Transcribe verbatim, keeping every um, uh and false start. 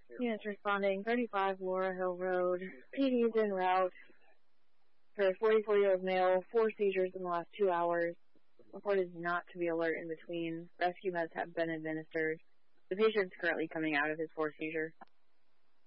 Units responding, thirty-five Laura Hill Road. P D's en route for a forty-four-year-old male, four seizures in the last two hours. Reported not to be alert in between. Rescue meds have been administered. The patient is currently coming out of his fourth seizure.